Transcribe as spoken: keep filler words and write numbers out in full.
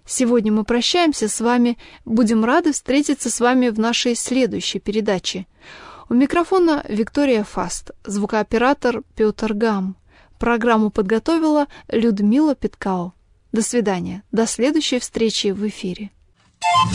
Сегодня мы прощаемся с вами. Будем рады встретиться с вами в нашей следующей передаче. У микрофона Виктория Фаст, звукооператор Петр Гам. Программу подготовила Людмила Питкау. До свидания. До следующей встречи в эфире.